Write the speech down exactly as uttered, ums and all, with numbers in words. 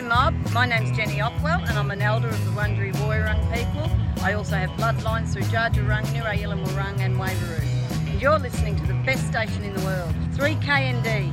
mob. My name's Jenny Ockwell and I'm an elder of the Wurundjeri Woiwurrung people. I also have bloodlines through Dja Dja Wurrung, Nirra Yilgarn Wurrung and Waveroo. And you're listening to the best station in the world, three K N D.